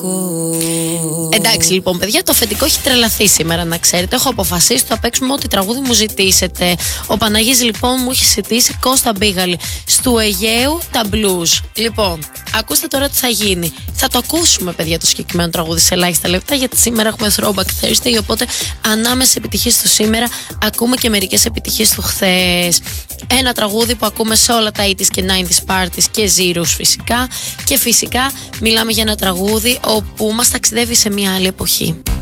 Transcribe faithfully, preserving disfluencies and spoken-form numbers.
Εντάξει λοιπόν παιδιά, το αφεντικό έχει τρελαθεί σήμερα, να ξέρετε. Έχω αποφασίσει θα παίξουμε ό,τι τραγούδι μου ζητήσετε. Ο Παναγής λοιπόν μου έχει ζητήσει Κώστα Μπίγαλη, Στου Αιγαίου τα blues. Λοιπόν, ακούστε τώρα τι θα γίνει. Θα το ακούσουμε παιδιά το συγκεκριμένο τραγούδι σε ελάχιστα λεπτά, γιατί σήμερα έχουμε Throwback Thursday, οπότε ανάμεσα επιτυχίες του σήμερα ακούμε και μερικές επιτυχίες του χθες. Ένα τραγούδι που ακούμε σε όλα τα ογδόντα και ενενήντα parties και zeros φυσικά. Και φυσικά μιλάμε για ένα τραγούδι όπου μας ταξιδεύει σε μια άλλη εποχή.